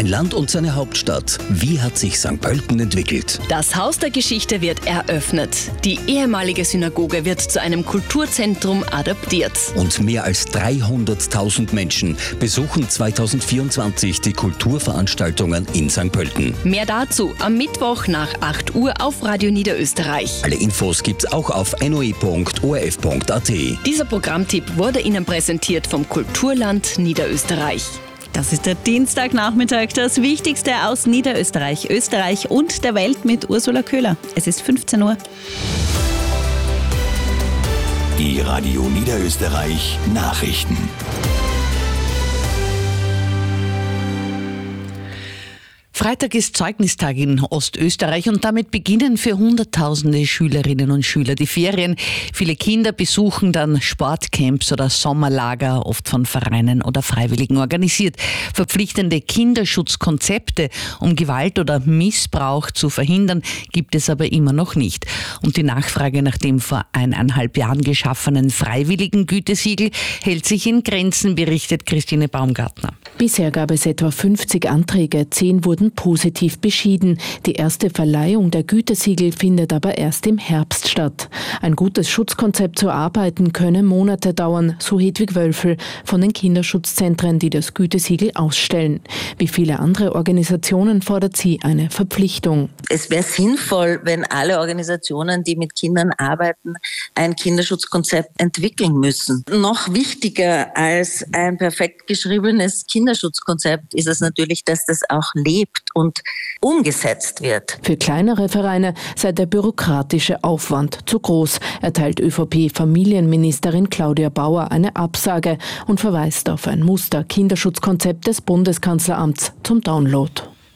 Ein Land und seine Hauptstadt. Wie hat sich St. Pölten entwickelt? Das Haus der Geschichte wird eröffnet. Die ehemalige Synagoge wird zu einem Kulturzentrum adaptiert. Und mehr als 300.000 Menschen besuchen 2024 die Kulturveranstaltungen in St. Pölten. Mehr dazu am Mittwoch nach 8 Uhr auf Radio Niederösterreich. Alle Infos gibt's auch auf noe.orf.at. Dieser Programmtipp wurde Ihnen präsentiert vom Kulturland Niederösterreich. Das ist der Dienstagnachmittag, das Wichtigste aus Niederösterreich, Österreich und der Welt mit Ursula Köhler. Es ist 15 Uhr. Die Radio Niederösterreich Nachrichten. Freitag ist Zeugnistag in Ostösterreich und damit beginnen für Hunderttausende Schülerinnen und Schüler die Ferien. Viele Kinder besuchen dann Sportcamps oder Sommerlager, oft von Vereinen oder Freiwilligen organisiert. Verpflichtende Kinderschutzkonzepte, um Gewalt oder Missbrauch zu verhindern, gibt es aber immer noch nicht. Und die Nachfrage nach dem vor 1,5 Jahren geschaffenen freiwilligen Gütesiegel hält sich in Grenzen, berichtet Christine Baumgartner. Bisher gab es etwa 50 Anträge, 10 wurden positiv beschieden. Die erste Verleihung der Gütesiegel findet aber erst im Herbst statt. Ein gutes Schutzkonzept zu erarbeiten könne Monate dauern, so Hedwig Wölfel von den Kinderschutzzentren, die das Gütesiegel ausstellen. Wie viele andere Organisationen fordert sie eine Verpflichtung. Es wäre sinnvoll, wenn alle Organisationen, die mit Kindern arbeiten, ein Kinderschutzkonzept entwickeln müssen. Noch wichtiger als ein perfekt geschriebenes Kinderschutzkonzept ist es natürlich, dass das auch lebt und umgesetzt wird. Für kleinere Vereine sei der bürokratische Aufwand zu groß, erteilt ÖVP-Familienministerin Claudia Bauer eine Absage und verweist auf ein Muster-Kinderschutzkonzept des Bundeskanzleramts zum Download.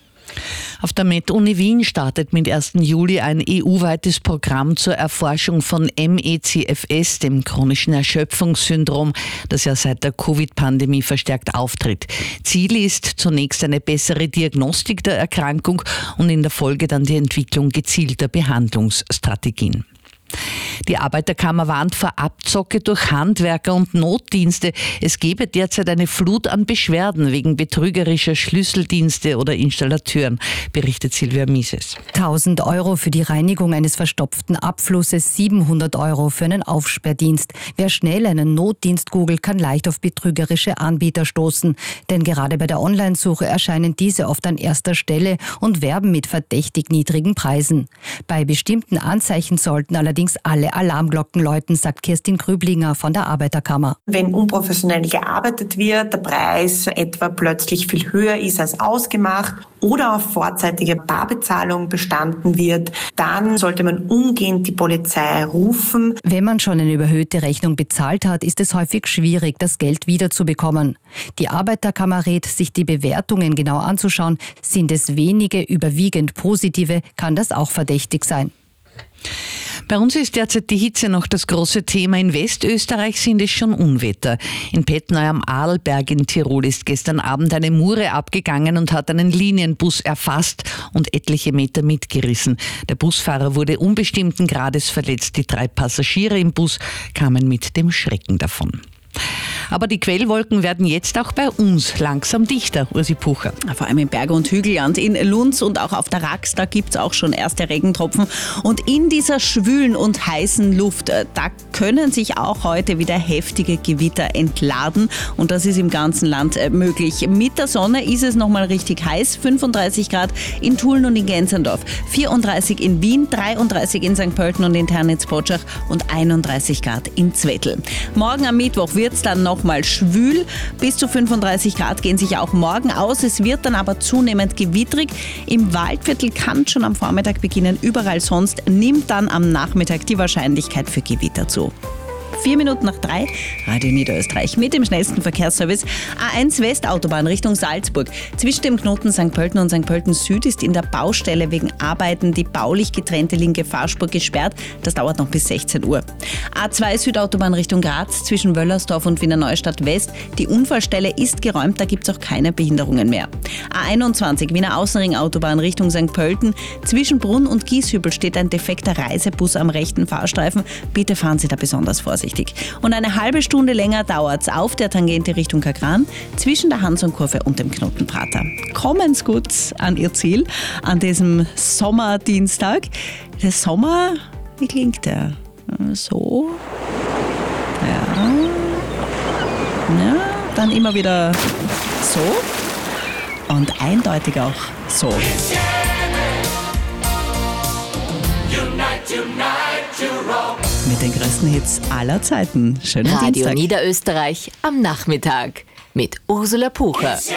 Auf der Med-Uni Wien startet mit 1. Juli ein EU-weites Programm zur Erforschung von MECFS, dem chronischen Erschöpfungssyndrom, das ja seit der Covid-Pandemie verstärkt auftritt. Ziel ist zunächst eine bessere Diagnostik der Erkrankung und in der Folge dann die Entwicklung gezielter Behandlungsstrategien. Die Arbeiterkammer warnt vor Abzocke durch Handwerker und Notdienste. Es gebe derzeit eine Flut an Beschwerden wegen betrügerischer Schlüsseldienste oder Installateuren, berichtet Silvia Mises. 1.000 Euro für die Reinigung eines verstopften Abflusses, 700 Euro für einen Aufsperrdienst. Wer schnell einen Notdienst googelt, kann leicht auf betrügerische Anbieter stoßen. Denn gerade bei der Onlinesuche erscheinen diese oft an erster Stelle und werben mit verdächtig niedrigen Preisen. Bei bestimmten Anzeichen sollten allerdings alle Alarmglocken läuten, sagt Kirstin Grüblinger von der Arbeiterkammer. Wenn unprofessionell gearbeitet wird, der Preis etwa plötzlich viel höher ist als ausgemacht oder auf vorzeitige Barbezahlung bestanden wird, dann sollte man umgehend die Polizei rufen. Wenn man schon eine überhöhte Rechnung bezahlt hat, ist es häufig schwierig, das Geld wiederzubekommen. Die Arbeiterkammer rät, sich die Bewertungen genau anzuschauen. Sind es wenige, überwiegend positive, kann das auch verdächtig sein. Bei uns ist derzeit die Hitze noch das große Thema. In Westösterreich sind es schon Unwetter. In Pettnau am Arlberg in Tirol ist gestern Abend eine Mure abgegangen und hat einen Linienbus erfasst und etliche Meter mitgerissen. Der Busfahrer wurde unbestimmten Grades verletzt. Die 3 Passagiere im Bus kamen mit dem Schrecken davon. Aber die Quellwolken werden jetzt auch bei uns langsam dichter, Ursi Pucher. Vor allem im Berg- und Hügelland, in Lunz und auch auf der Rax, da gibt es auch schon erste Regentropfen. Und in dieser schwülen und heißen Luft, da können sich auch heute wieder heftige Gewitter entladen. Und das ist im ganzen Land möglich. Mit der Sonne ist es nochmal richtig heiß, 35 Grad in Tulln und in Gänserndorf, 34 in Wien, 33 in St. Pölten und in Ternitz-Potschach und 31 Grad in Zwettl. Morgen am Mittwoch wird es dann nochmal schwül. Bis zu 35 Grad gehen sich auch morgen aus. Es wird dann aber zunehmend gewittrig. Im Waldviertel kann schon am Vormittag beginnen. Überall sonst nimmt dann am Nachmittag die Wahrscheinlichkeit für Gewitter zu. 4 Minuten nach 3, Radio Niederösterreich mit dem schnellsten Verkehrsservice. A1 Westautobahn Richtung Salzburg. Zwischen dem Knoten St. Pölten und St. Pölten Süd ist in der Baustelle wegen Arbeiten die baulich getrennte linke Fahrspur gesperrt. Das dauert noch bis 16 Uhr. A2 Südautobahn Richtung Graz zwischen Wöllersdorf und Wiener Neustadt West. Die Unfallstelle ist geräumt, da gibt es auch keine Behinderungen mehr. A21 Wiener Außenringautobahn Richtung St. Pölten. Zwischen Brunn und Gieshübel steht ein defekter Reisebus am rechten Fahrstreifen. Bitte fahren Sie da besonders vorsichtig. richtig. Und eine halbe Stunde länger dauert es auf der Tangente Richtung Kagran zwischen der Hansonkurve und dem Knotenprater. Kommen Sie gut an Ihr Ziel an diesem Sommerdienstag. Der Sommer, wie klingt der? So. Ja. Ja, dann immer wieder so. Und eindeutig auch so. Mit den größten Hits aller Zeiten. Schönen Radio Dienstag. Niederösterreich am Nachmittag mit Ursula Pucher.